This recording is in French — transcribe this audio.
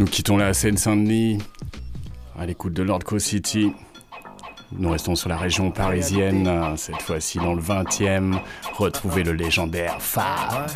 Nous quittons la Seine-Saint-Denis, à l'écoute de Lord Co-City. Nous restons sur la région parisienne, cette fois-ci dans le 20e. Retrouvez le légendaire Fab.